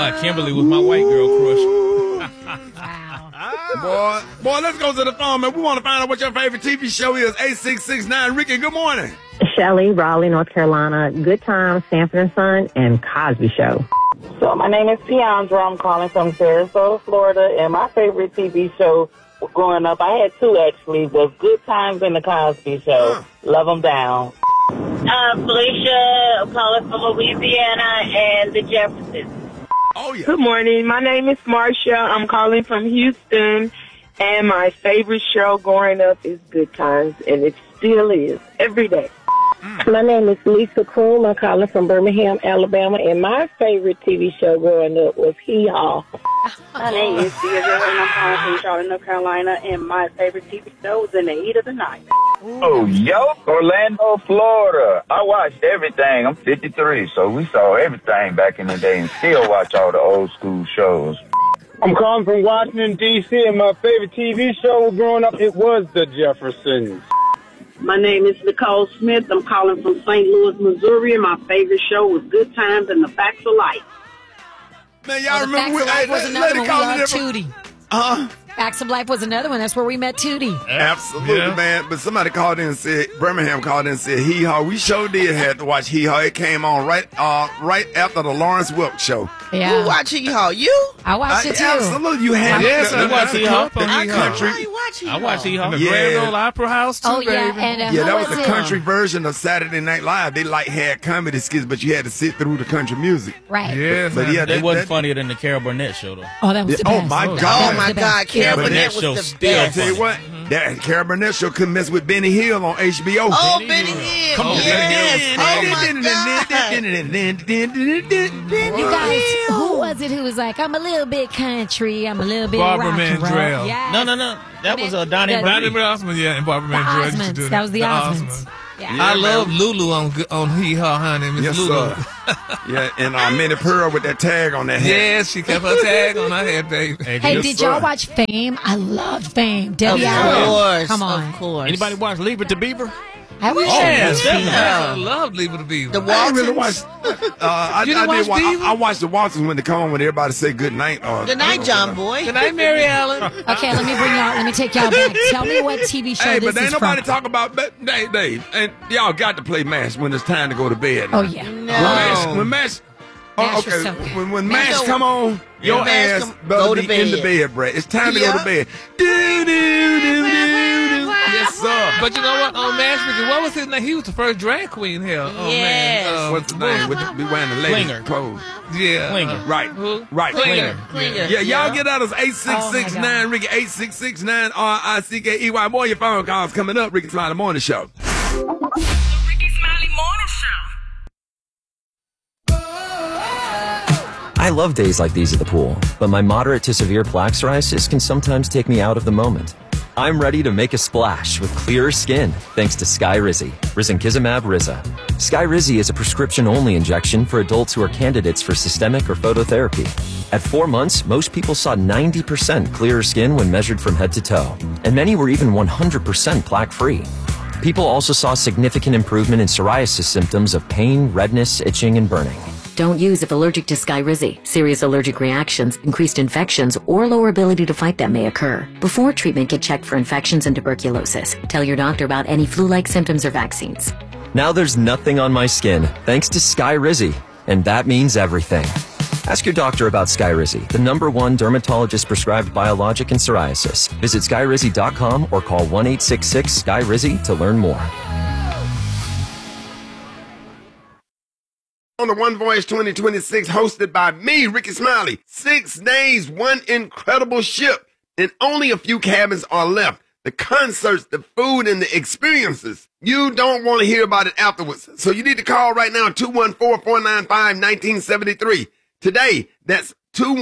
Kimberly was my white girl crush. Boy, let's go to the phone, man. We want to find out what your favorite TV show is. 8669 Ricky, good morning. Shelley, Raleigh, North Carolina. Good Times, Sanford and Son, and Cosby Show. So my name is Tiandra. I'm calling from Sarasota, Florida, and my favorite TV show growing up, I had two actually, was Good Times and The Cosby Show. Love them down. Felicia, I'm calling from Louisiana, and The Jeffersons. Oh, yeah. Good morning. My name is Marcia. I'm calling from Houston, and my favorite show growing up is Good Times, and it still is every day. My name is Lisa Kroom. I'm calling from Birmingham, Alabama, and my favorite TV show growing up was Hee Haw. My name is Deirdre, and I'm calling from Charlotte, North Carolina, and my favorite TV show was In the Heat of the Night. Oh, yo, Orlando, Florida. I watched everything. I'm 53, so we saw everything back in the day and still watch all the old school shows. I'm calling from Washington, D.C., and my favorite TV show growing up, it was The Jeffersons. My name is Nicole Smith. I'm calling from St. Louis, Missouri, and my favorite show was Good Times and The Facts of Life. Man, y'all remember Facts of Life was another one. We all Tootie. Facts of Life was another one. That's where we met Tootie. Absolutely, man. But somebody called in and said, Birmingham called in and said, Hee Haw. We sure did have to watch Hee Haw. It came on right after the Lawrence Welk show. Yeah. Who watched Hee Haw? You? I watched it too. Absolutely. You had Yes, I watched Hee Haw. I country. watch Hee Haw. I watched Hee Haw. The Yeah. Grand Ole Opera House, too, Oh, yeah. baby. And, Yeah, who that was the it? country version of Saturday Night Live. They had comedy skits, but you had to sit through the country music. Right. Yes, But yeah, they wasn't funnier than the Carol Burnett show, though. Oh, that was the Oh, best. my Oh, God. my God. Carol Burnett show was the still I best. tell you what, that Carol Burnett show couldn't mess with Benny Hill on HBO. Oh, Benny Hill. Come on, Yes. Oh, my God. You guys, who was it who was like, I'm a little bit country, I'm a little bit Barbara rock and roll. Mandrell. Yes. No. That was Donnie The- Marie. Osmond, yeah, and Barbara The Mandrell used to Osmonds. do That was the Osmonds. Osmonds. Yeah. I love Lulu on Hee Haw, honey. Miss Yes, Lulu. sir. Yeah, and Minnie Pearl with that tag on that head. Yes, she kept her tag on her head, baby. Hey, Yes, did sir. y'all watch Fame? I loved Fame. Debbie Of Allen. course. Come on. Of course. Anybody watch Leave It to Beaver? I watched yes, Fame. I love Leave It to Beaver. The I didn't really Waltons. watch. I You didn't watch Beaver? I watched the Waltons when they come on when everybody say good night. Good night, John Boy. Good night, Mary Allen. Okay, let me take y'all back. Tell me what TV show Hey, this but ain't is nobody from. talk about Dave. And y'all got to play MASH when it's time to go to bed. Oh, yeah. No. When MASH. MASH was Okay. so good. When MASH come on, your MASH ass come- better go to be in the bed. bed, Brett. It's time to go Yeah. to bed. Do. Yes, sir. But you know what? On Matchmaker, what was his name? He was the first drag queen here. Oh, Yes. man. What's the name? Would be wearing the lady Klinger. clothes. Yeah. Klinger. Right. Who? Right. Klinger. Klinger. Yeah, y'all get out of Oh, my 8669 Ricky 8669 RICKEY. More of your phone calls coming up. Ricky Smiley Morning Show. The Ricky Smiley Morning Show. I love days like these at the pool, but my moderate to severe plaque psoriasis can sometimes take me out of the moment. I'm ready to make a splash with clearer skin thanks to Skyrizi, risankizumab Riza. Skyrizi is a prescription-only injection for adults who are candidates for systemic or phototherapy. At 4 months, most people saw 90% clearer skin when measured from head to toe, and many were even 100% plaque-free. People also saw significant improvement in psoriasis symptoms of pain, redness, itching, and burning. Don't use if allergic to Skyrizi. Serious allergic reactions, increased infections, or lower ability to fight them may occur. Before treatment, get checked for infections and tuberculosis. Tell your doctor about any flu-like symptoms or vaccines. Now there's nothing on my skin thanks to Skyrizi, and that means everything. Ask your doctor about Skyrizi, the #1 dermatologist-prescribed biologic in psoriasis. Visit Skyrizi.com or call 1-866-SKYRIZI to learn more. On the One Voyage 2026, hosted by me, Ricky Smiley. 6 days, one incredible ship, and only a few cabins are left. The concerts, the food, and the experiences. You don't want to hear about it afterwards, so you need to call right now, 214-495-1973. Today, that's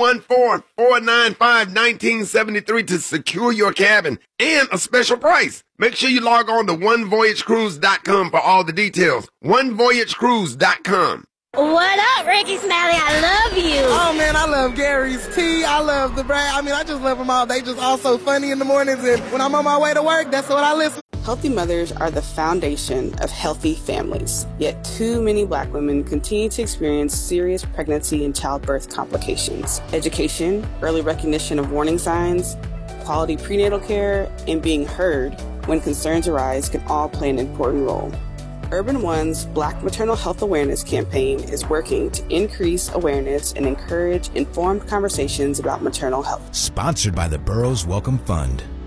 214-495-1973 to secure your cabin and a special price. Make sure you log on to onevoyagecruise.com for all the details. onevoyagecruise.com. What up, Ricky Smiley? I love you. Oh, man, I love Gary's tea. I love the brand. I mean, I just love them all. They just all so funny in the mornings, and when I'm on my way to work, that's what I listen to. Healthy mothers are the foundation of healthy families. Yet too many Black women continue to experience serious pregnancy and childbirth complications. Education, early recognition of warning signs, quality prenatal care, and being heard when concerns arise can all play an important role. Urban One's Black Maternal Health Awareness campaign is working to increase awareness and encourage informed conversations about maternal health. Sponsored by the Burroughs Welcome Fund.